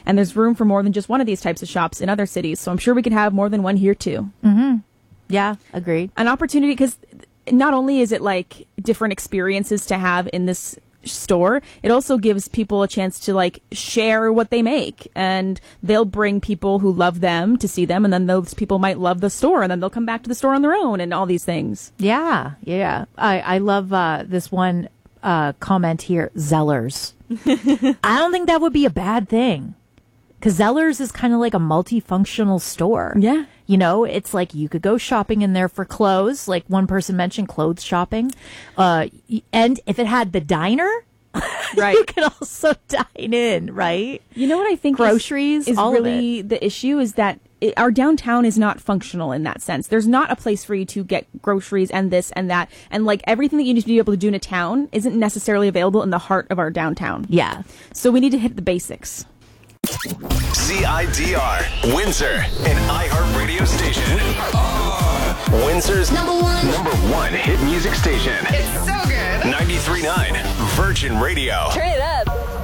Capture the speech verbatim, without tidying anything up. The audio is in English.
And there's room for more than just one of these types of shops in other cities. So I'm sure we could have more than one here too. Mm-hmm. Yeah, agreed. An opportunity, because not only is it like different experiences to have in this store, it also gives people a chance to like share what they make, and they'll bring people who love them to see them, and then those people might love the store, and then they'll come back to the store on their own, and all these things. Yeah, yeah. I, I love uh, this one uh, comment here, Zellers. I don't think that would be a bad thing, because Zellers is kind of like a multifunctional store. Yeah. You know, it's like you could go shopping in there for clothes, like one person mentioned clothes shopping. Uh, and if it had the diner, right, you could also dine in, right? You know what I think groceries is, is all really of it. The issue is that it, our downtown is not functional in that sense. There's not a place for you to get groceries and this and that. And like everything that you need to be able to do in a town isn't necessarily available in the heart of our downtown. Yeah. So we need to hit the basics. C I D R, Windsor, an iHeartRadio station. Windsor's number one, number one hit music station. It's so good. ninety-three point nine Virgin Radio. Turn it up.